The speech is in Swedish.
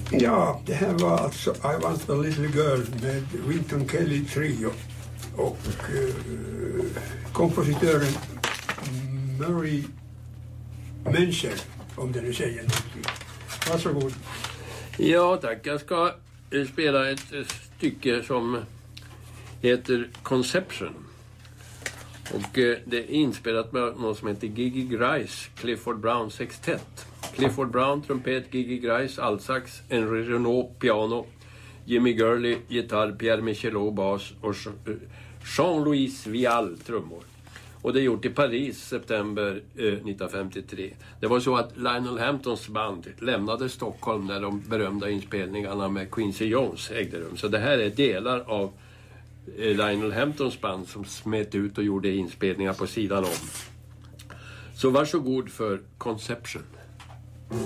Ja, det här var alltså I Want a Little Girl med Wynton Kelly Trio och kompositören Murray Mencher, om den nu säger någonting. Varsågod. Ja, tack. Jag ska spela ett stycke som heter Conception. Och det är inspelat med någon som heter Gigi Grice, Clifford Brown sextett. Clifford Brown, trumpet, Gigi Grice, altsax, Henry Renaud, piano, Jimmy Gurley, gitarr, Pierre Michelot, bas och Jean-Louis Vial, trummor. Och det är gjort i Paris, september 1953. Det var så att Lionel Hamptons band lämnade Stockholm när de berömda inspelningarna med Quincy Jones ägde rum. Så det här är delar av Lionel Hamptons band som smet ut och gjorde inspelningar på sidan om. Så varsågod för Conception.